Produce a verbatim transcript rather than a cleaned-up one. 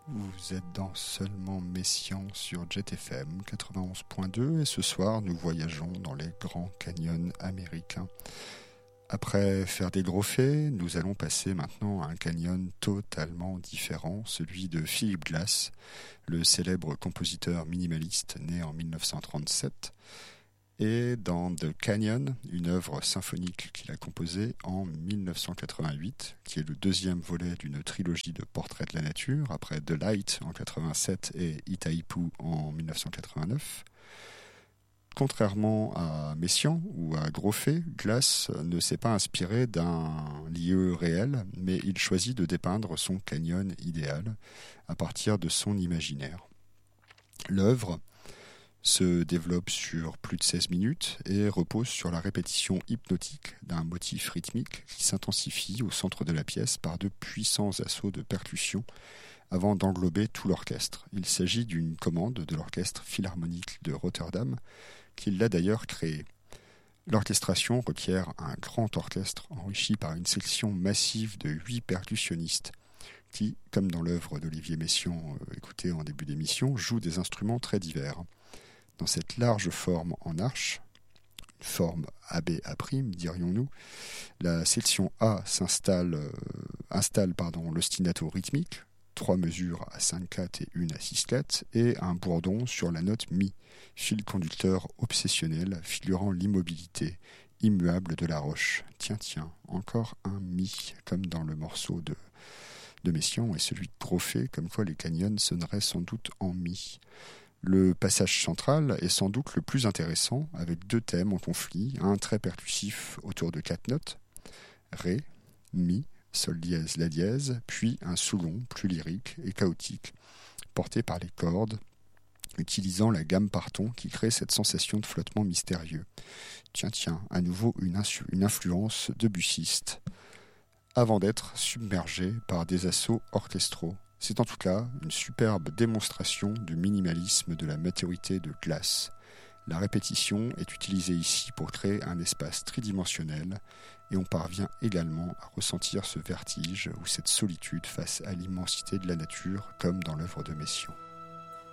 Vous êtes dans Seulement Messian sur Jet F M quatre-vingt-onze point deux et ce soir nous voyageons dans les grands canyons américains. Après faire des gros faits, nous allons passer maintenant à un canyon totalement différent, celui de Philip Glass, le célèbre compositeur minimaliste né en dix-neuf cent trente-sept. Et dans The Canyon, une œuvre symphonique qu'il a composée en dix-neuf cent quatre-vingt-huit, qui est le deuxième volet d'une trilogie de portraits de la nature, après The Light en quatre-vingt-sept et Itaipu en dix-neuf cent quatre-vingt-neuf. Contrairement à Messiaen ou à Grofé, Glass ne s'est pas inspiré d'un lieu réel, mais il choisit de dépeindre son canyon idéal à partir de son imaginaire. L'œuvre se développe sur plus de seize minutes et repose sur la répétition hypnotique d'un motif rythmique qui s'intensifie au centre de la pièce par de puissants assauts de percussion avant d'englober tout l'orchestre. Il s'agit d'une commande de l'Orchestre Philharmonique de Rotterdam qui l'a d'ailleurs créé. L'orchestration requiert un grand orchestre enrichi par une section massive de huit percussionnistes qui, comme dans l'œuvre d'Olivier Messiaen euh, écoutée en début d'émission, jouent des instruments très divers. Dans cette large forme en arche, une forme A B A', dirions-nous, la section A s'installe, euh, installe pardon, l'ostinato rythmique, trois mesures à cinq quatre et une à six quatre, et un bourdon sur la note Mi, fil conducteur obsessionnel figurant l'immobilité immuable de la roche. Tiens, tiens, encore un Mi, comme dans le morceau de, de Messiaen et celui de Grofé, comme quoi les canyons sonneraient sans doute en Mi. Le passage central est sans doute le plus intéressant, avec deux thèmes en conflit, un très percussif autour de quatre notes, Ré, Mi, Sol dièse, La dièse, puis un second plus lyrique et chaotique, porté par les cordes, utilisant la gamme par ton qui crée cette sensation de flottement mystérieux. Tiens, tiens, à nouveau une, insu- une influence debussiste, avant d'être submergé par des assauts orchestraux. C'est en tout cas une superbe démonstration du minimalisme de la maturité de Glass. La répétition est utilisée ici pour créer un espace tridimensionnel et on parvient également à ressentir ce vertige ou cette solitude face à l'immensité de la nature comme dans l'œuvre de Messiaen.